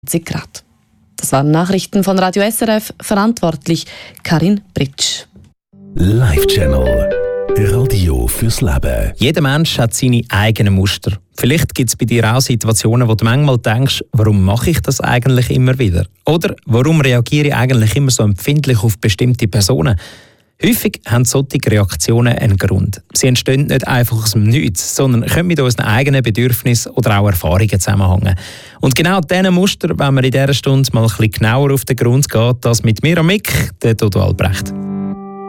Grad. Das waren Nachrichten von Radio SRF, verantwortlich Karin Britsch. Live-Channel. Radio fürs Leben. Jeder Mensch hat seine eigenen Muster. Vielleicht gibt es bei dir auch Situationen, wo du manchmal denkst, warum mache ich das eigentlich immer wieder? Oder warum reagiere ich eigentlich immer so empfindlich auf bestimmte Personen? Häufig haben solche Reaktionen einen Grund. Sie entstehen nicht einfach aus dem Nichts, sondern können mit unseren eigenen Bedürfnissen oder auch Erfahrungen zusammenhängen. Und genau diesen Muster, wenn wir in dieser Stunde mal ein bisschen genauer auf den Grund gehen, das mit mir am Mic, der Dodo Albrecht.